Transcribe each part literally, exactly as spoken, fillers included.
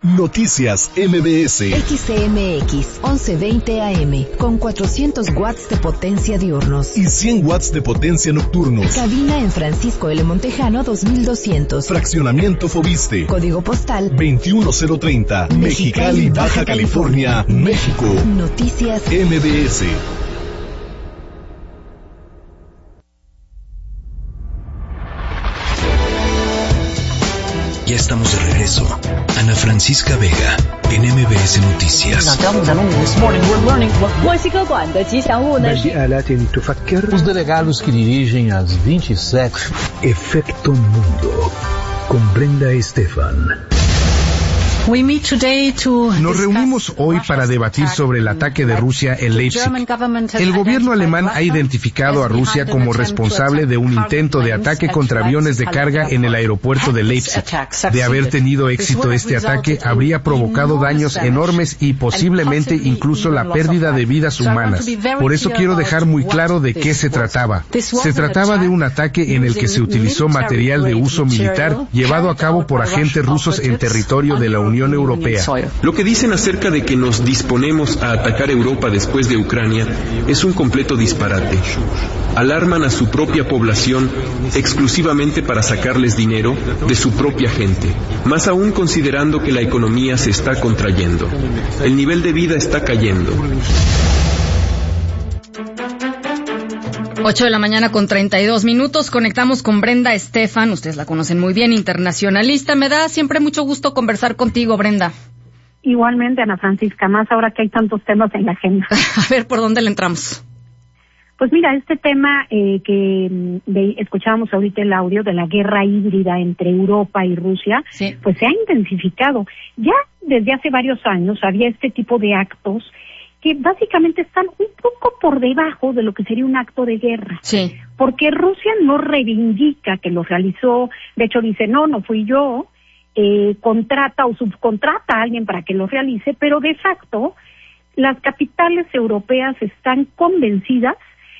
Noticias M B S. X C M X once veinte A M con cuatrocientos watts de potencia diurnos y cien watts de potencia nocturnos. Cabina en Francisco L. Montejano dos mil doscientos. Fraccionamiento Fobiste. Código postal veintiuno cero treinta. Mexicali, Baja California, México. Noticias M B S. Ya estamos de regreso. Ana Francisca Vega, en M B S Noticias. Os delegados que dirigem as vinte e sete. Efecto Mundo, con Brenda Estefan. Nos reunimos hoy para debatir sobre el ataque de Rusia en Leipzig. El gobierno alemán ha identificado a Rusia como responsable de un intento de ataque contra aviones de carga en el aeropuerto de Leipzig. De haber tenido éxito este ataque, habría provocado daños enormes y posiblemente incluso la pérdida de vidas humanas. Por eso quiero dejar muy claro de qué se trataba. Se trataba de un ataque en el que se utilizó material de uso militar llevado a cabo por agentes rusos en territorio de la Unión Europea. Lo que dicen acerca de que nos disponemos a atacar Europa después de Ucrania es un completo disparate. Alarman a su propia población exclusivamente para sacarles dinero de su propia gente, más aún considerando que la economía se está contrayendo. El nivel de vida está cayendo. ocho de la mañana con treinta y dos minutos. Conectamos con Brenda Estefan. Ustedes la conocen muy bien, internacionalista. Me da siempre mucho gusto conversar contigo, Brenda. Igualmente, Ana Francisca, más ahora que hay tantos temas en la agenda. A ver, ¿por dónde le entramos? Pues mira, este tema eh, que de, escuchábamos ahorita el audio de la guerra híbrida entre Europa y Rusia, sí. Pues se ha intensificado. Ya desde hace varios años había este tipo de actos que básicamente están un poco por debajo de lo que sería un acto de guerra. Sí. Porque Rusia no reivindica que lo realizó, de hecho dice, no, no fui yo, eh, contrata o subcontrata a alguien para que lo realice, pero de facto las capitales europeas están convencidas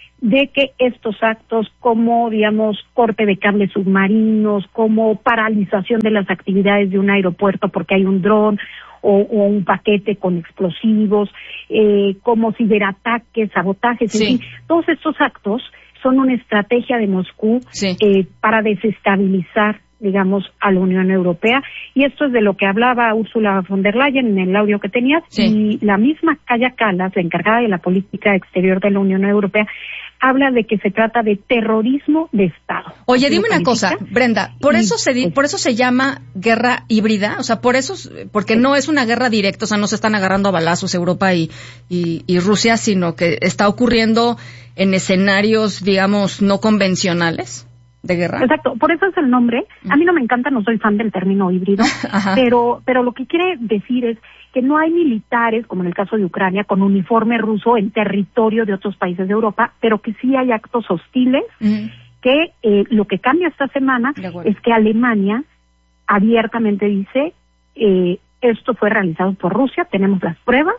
de que estos actos como, digamos, corte de cables submarinos, como paralización de las actividades de un aeropuerto porque hay un dron, O, o un paquete con explosivos, eh, como ciberataques, sabotajes, sí. En fin, todos estos actos son una estrategia de Moscú sí. eh, para desestabilizar, digamos, a la Unión Europea, y esto es de lo que hablaba Ursula von der Leyen en el audio que tenías, sí. Y la misma Kaja Kallas, la encargada de la política exterior de la Unión Europea, habla de que se trata de terrorismo de Estado. Oye, dime una cosa, Brenda, por eso se di, por eso se llama guerra híbrida, o sea, por eso, porque no es una guerra directa, o sea, no se están agarrando a balazos Europa y, y, y Rusia, sino que está ocurriendo en escenarios, digamos, no convencionales de guerra. Exacto, por eso es el nombre. A mí no me encanta, no soy fan del término híbrido, pero pero lo que quiere decir es que no hay militares, como en el caso de Ucrania, con uniforme ruso en territorio de otros países de Europa, pero que sí hay actos hostiles, uh-huh. que eh, lo que cambia esta semana es que Alemania abiertamente dice, eh, esto fue realizado por Rusia, tenemos las pruebas,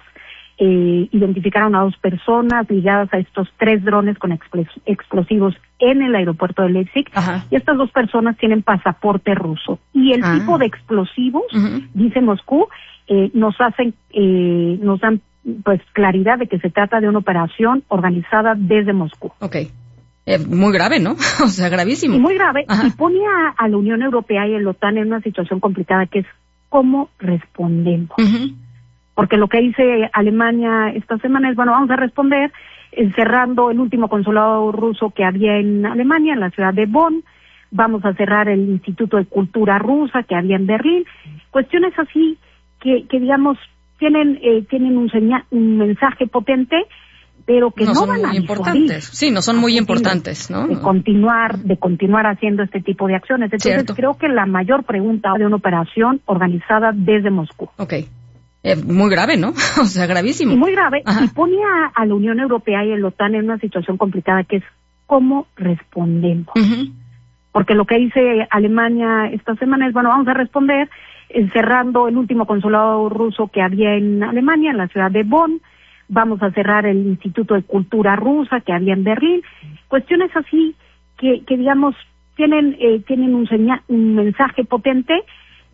eh, identificaron a dos personas ligadas a estos tres drones con explos- explosivos en el aeropuerto de Leipzig, uh-huh. y estas dos personas tienen pasaporte ruso. Y el uh-huh. tipo de explosivos, uh-huh. dice Moscú, Eh, nos hacen, eh, nos dan pues claridad de que se trata de una operación organizada desde Moscú. Okay. Eh, muy grave, ¿no? O sea, gravísimo. Y muy grave, Ajá. y pone a, a la Unión Europea y a la OTAN en una situación complicada que es cómo respondemos. Uh-huh. Porque lo que dice Alemania esta semana es, bueno, vamos a responder cerrando el último consulado ruso que había en Alemania, en la ciudad de Bonn, vamos a cerrar el Instituto de Cultura Rusa que había en Berlín, cuestiones así que, que digamos, tienen eh, tienen un, seña, un mensaje potente, pero que no, no van muy a importantes. Sí, no son muy importantes, ¿no? De continuar, de continuar haciendo este tipo de acciones. Entonces, Cierto. Creo que la mayor pregunta de una operación organizada desde Moscú. Okay. Eh, muy grave, ¿no? O sea, gravísimo. Y muy grave, Ajá. y pone a, a la Unión Europea y a la OTAN en una situación complicada que es cómo respondemos. Uh-huh. Porque lo que dice Alemania esta semana es, bueno, vamos a responder cerrando el último consulado ruso que había en Alemania, en la ciudad de Bonn, vamos a cerrar el Instituto de Cultura Rusa que había en Berlín, cuestiones así que, que digamos, tienen eh, tienen un, seña, un mensaje potente,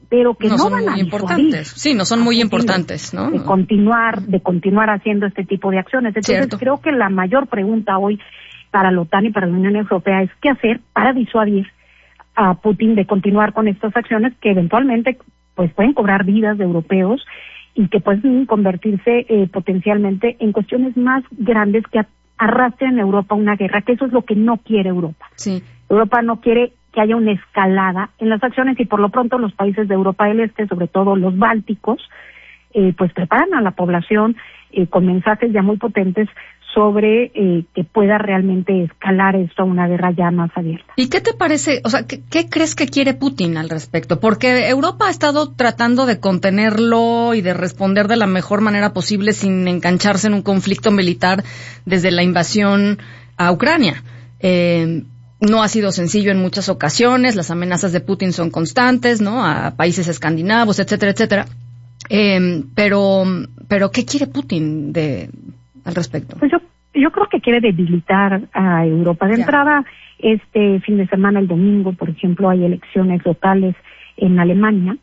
pero que no, no van a muy importantes. Sí, no son muy importantes, ¿no? De continuar, de continuar haciendo este tipo de acciones. Entonces, Cierto. creo que la mayor pregunta hoy para la OTAN y para la Unión Europea es qué hacer para disuadir a Putin de continuar con estas acciones que eventualmente pues pueden cobrar vidas de europeos y que pueden convertirse eh, potencialmente en cuestiones más grandes que arrastren a Europa a una guerra, que eso es lo que no quiere Europa. Sí. Europa no quiere que haya una escalada en las acciones y por lo pronto los países de Europa del Este, sobre todo los bálticos, eh, pues preparan a la población eh, con mensajes ya muy potentes sobre eh, que pueda realmente escalar esto a una guerra ya más abierta. ¿Y qué te parece, o sea, qué, qué crees que quiere Putin al respecto? Porque Europa ha estado tratando de contenerlo y de responder de la mejor manera posible sin engancharse en un conflicto militar desde la invasión a Ucrania. Eh, no ha sido sencillo en muchas ocasiones, las amenazas de Putin son constantes, ¿no? A países escandinavos, etcétera, etcétera. Eh, pero, pero, ¿qué quiere Putin de al respecto? Pues yo, yo creo que quiere debilitar a Europa. De ya. entrada, este fin de semana, el domingo, por ejemplo, hay elecciones locales en Alemania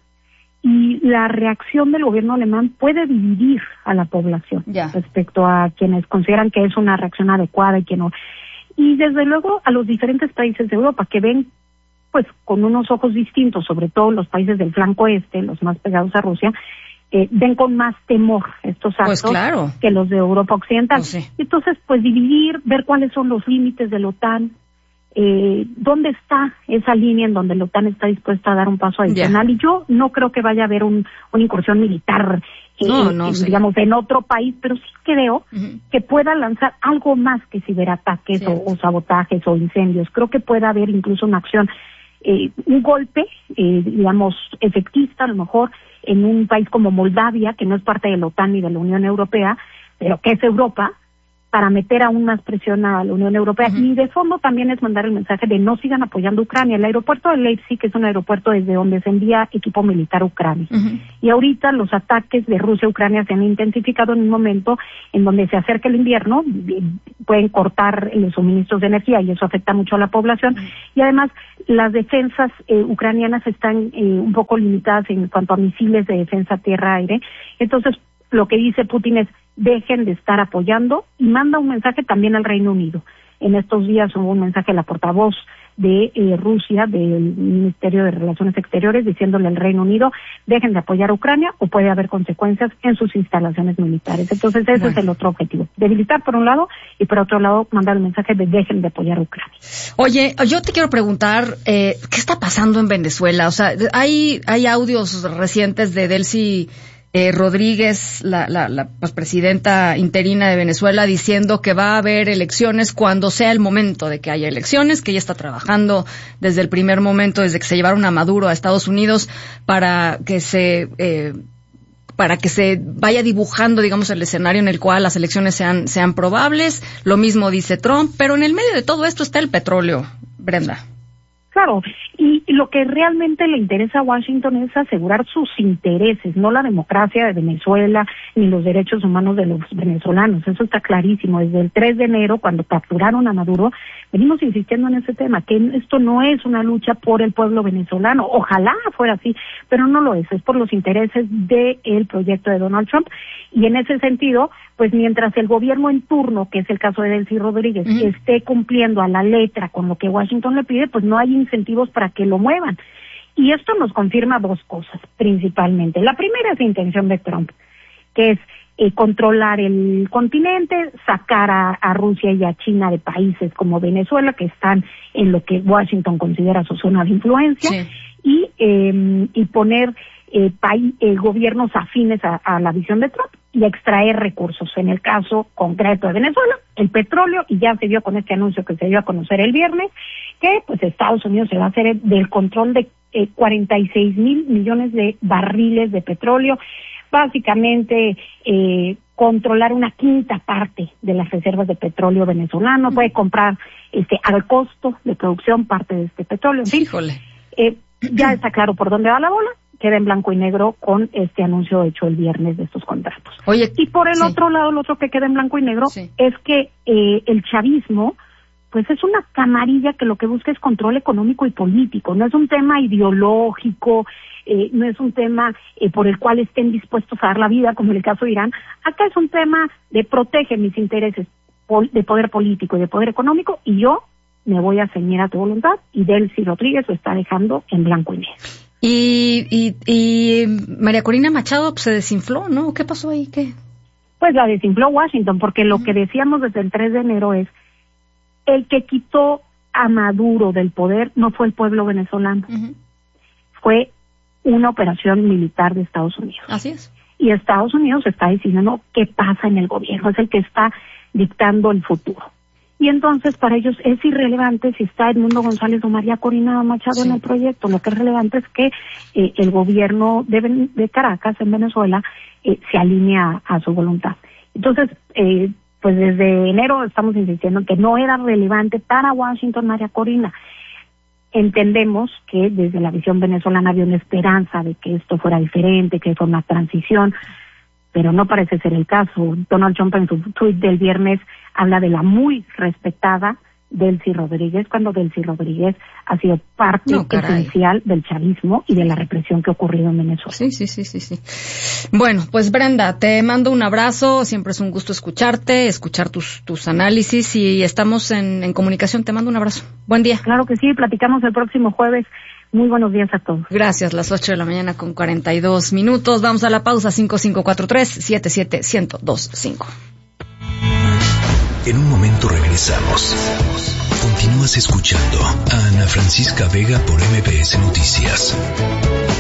y la reacción del gobierno alemán puede dividir a la población ya. respecto a quienes consideran que es una reacción adecuada y que no. Y desde luego a los diferentes países de Europa que ven pues con unos ojos distintos, sobre todo los países del flanco este, los más pegados a Rusia, Eh, ven con más temor estos actos pues claro. que los de Europa Occidental. Pues sí. Entonces, pues dividir, ver cuáles son los límites de la OTAN, eh, dónde está esa línea en donde la OTAN está dispuesta a dar un paso adicional. Yeah. Y yo no creo que vaya a haber un, una incursión militar, eh, no, no, eh, sí. digamos, en otro país, pero sí creo uh-huh. que pueda lanzar algo más que ciberataques sí. o, o sabotajes o incendios. Creo que pueda haber incluso una acción, eh, un golpe, eh, digamos, efectista a lo mejor, en un país como Moldavia, que no es parte de la OTAN ni de la Unión Europea, pero que es Europa, para meter aún más presión a la Unión Europea. Uh-huh. Y de fondo también es mandar el mensaje de no sigan apoyando a Ucrania. El aeropuerto de Leipzig es un aeropuerto desde donde se envía equipo militar a Ucrania. Uh-huh. Y ahorita los ataques de Rusia a Ucrania se han intensificado en un momento en donde se acerca el invierno, pueden cortar los suministros de energía y eso afecta mucho a la población. Uh-huh. Y además las defensas eh, ucranianas están eh, un poco limitadas en cuanto a misiles de defensa tierra-aire. Entonces, lo que dice Putin es dejen de estar apoyando y manda un mensaje también al Reino Unido. En estos días hubo un mensaje a la portavoz de eh, Rusia, del Ministerio de Relaciones Exteriores, diciéndole al Reino Unido, dejen de apoyar a Ucrania o puede haber consecuencias en sus instalaciones militares. Entonces ese bueno. es el otro objetivo, debilitar por un lado y por otro lado mandar el mensaje de dejen de apoyar a Ucrania. Oye, yo te quiero preguntar, eh, ¿qué está pasando en Venezuela? O sea, hay, hay audios recientes de Delcy Eh, Rodríguez, la, la, la pues, presidenta interina de Venezuela, diciendo que va a haber elecciones cuando sea el momento de que haya elecciones, que ella está trabajando desde el primer momento, desde que se llevaron a Maduro a Estados Unidos, para que se eh, para que se vaya dibujando, digamos, el escenario en el cual las elecciones sean sean probables. Lo mismo dice Trump, pero en el medio de todo esto está el petróleo, Brenda. Claro, y lo que realmente le interesa a Washington es asegurar sus intereses, no la democracia de Venezuela ni los derechos humanos de los venezolanos. Eso está clarísimo. Desde el tres de enero, cuando capturaron a Maduro, venimos insistiendo en ese tema, que esto no es una lucha por el pueblo venezolano. Ojalá fuera así, pero no lo es. Es por los intereses del proyecto de Donald Trump. Y en ese sentido, pues mientras el gobierno en turno, que es el caso de Delcy Rodríguez, uh-huh. esté cumpliendo a la letra con lo que Washington le pide, pues no hay incentivos para que lo muevan. Y esto nos confirma dos cosas, principalmente. La primera es la intención de Trump, que es eh, controlar el continente, sacar a, a Rusia y a China de países como Venezuela, que están en lo que Washington considera su zona de influencia, sí. y, eh, y poner eh, paí- eh, gobiernos afines a, a la visión de Trump y extraer recursos. En el caso concreto de Venezuela, el petróleo, y ya se vio con este anuncio que se dio a conocer el viernes, que pues Estados Unidos se va a hacer del control de eh, cuarenta y seis mil millones de barriles de petróleo, básicamente eh, controlar una quinta parte de las reservas de petróleo venezolano, puede comprar este al costo de producción parte de este petróleo. En fin, eh, ya está claro por dónde va la bola, queda en blanco y negro con este anuncio hecho el viernes de estos contratos. Oye, y por el sí. otro lado, lo otro que queda en blanco y negro sí. es que eh, el chavismo pues es una camarilla que lo que busca es control económico y político, no es un tema ideológico, eh, no es un tema eh, por el cual estén dispuestos a dar la vida, como en el caso de Irán. Acá es un tema de protege mis intereses de poder político y de poder económico, y yo me voy a ceñir a tu voluntad, y Delcy Rodríguez lo está dejando en blanco y negro. Y, y, y María Corina Machado pues, se desinfló, ¿no? ¿Qué pasó ahí? ¿Qué? Pues la desinfló Washington, porque lo uh-huh. que decíamos desde el tres de enero es, el que quitó a Maduro del poder no fue el pueblo venezolano, uh-huh. fue una operación militar de Estados Unidos. Así es. Y Estados Unidos está diciendo qué pasa en el gobierno, es el que está dictando el futuro. Y entonces para ellos es irrelevante si está Edmundo González o María Corina Machado sí. en el proyecto. Lo que es relevante es que eh, el gobierno de, de Caracas, en Venezuela, eh, se alinea a, a su voluntad. Entonces, eh, pues desde enero estamos insistiendo en que no era relevante para Washington María Corina. Entendemos que desde la visión venezolana había una esperanza de que esto fuera diferente, que fuera una transición, pero no parece ser el caso. Donald Trump en su tweet del viernes habla de la muy respetada Delcy Rodríguez, cuando Delcy Rodríguez ha sido parte no, esencial del chavismo y de la represión que ha ocurrido en Venezuela. Sí, sí, sí, sí, sí. Bueno, pues Brenda, te mando un abrazo, siempre es un gusto escucharte, escuchar tus tus análisis, y estamos en, en comunicación. Te mando un abrazo. Buen día. Claro que sí, platicamos el próximo jueves. Muy buenos días a todos. Gracias, las ocho de la mañana con cuarenta y dos minutos. Vamos a la pausa. Cinco cinco cuatro tres, siete siete, uno cero dos cinco. En un momento regresamos. Continúas escuchando a Ana Francisca Vega por M B S Noticias.